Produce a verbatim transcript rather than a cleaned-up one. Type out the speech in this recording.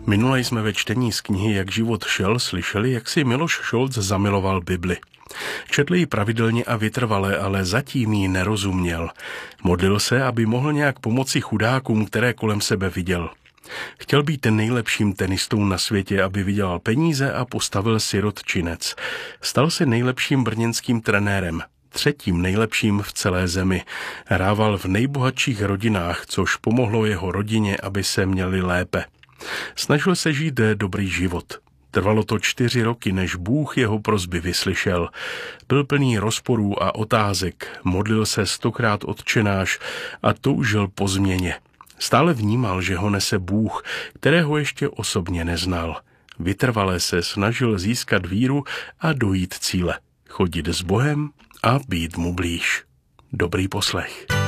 Minule jsme ve čtení z knihy Jak život šel slyšeli, jak si Miloš Šolc zamiloval Bibli. Četl ji pravidelně a vytrvale, ale zatím ji nerozuměl. Modlil se, aby mohl nějak pomoci chudákům, které kolem sebe viděl. Chtěl být ten nejlepším tenistou na světě, aby vydělal peníze a postavil sirotčinec. Stal se nejlepším brněnským trenérem, třetím nejlepším v celé zemi. Hrával v nejbohatších rodinách, což pomohlo jeho rodině, aby se měli lépe. Snažil se žít dobrý život. Trvalo to čtyři roky, než Bůh jeho prosby vyslyšel. Byl plný rozporů a otázek, modlil se stokrát Otčenáš a toužil po změně. Stále vnímal, že ho nese Bůh, kterého ještě osobně neznal. Vytrvale se snažil získat víru a dojít cíle. Chodit s Bohem a být mu blíž. Dobrý poslech.